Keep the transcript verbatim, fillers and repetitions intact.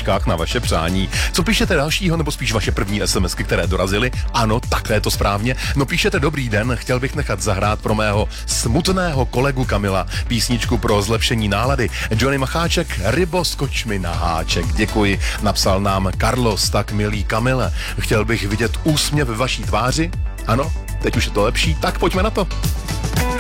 srdíčkách na vaše přání. Co píšete dalšího, nebo spíš vaše první SMSky, které dorazily? Ano, takhle je to správně. No píšete dobrý den, chtěl bych nechat zahrát pro mého smutného kolegu Kamila písničku pro zlepšení nálady. Johnny Macháček, Rybo, skoč mi na háček. Děkuji, napsal nám Carlos, tak milý Kamile. Chtěl bych vidět úsměv ve vaší tváři. Ano, teď už je to lepší, tak pojďme na to.